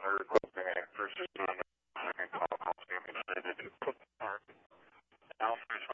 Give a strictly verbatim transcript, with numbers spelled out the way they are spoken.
are requesting a first responder second call call to be administrated to Cook Park. Alpha